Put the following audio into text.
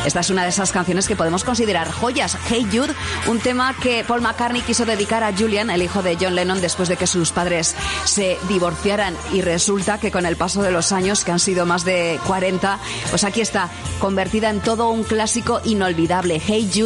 Esta es una de esas canciones que podemos considerar joyas. Hey Jude, un tema que Paul McCartney quiso dedicar a Julian, el hijo de John Lennon, después de que sus padres se divorciaran, y resulta que con el paso de los años, que han sido más de 40, pues aquí está, convertida en todo un clásico inolvidable. Hey Jude.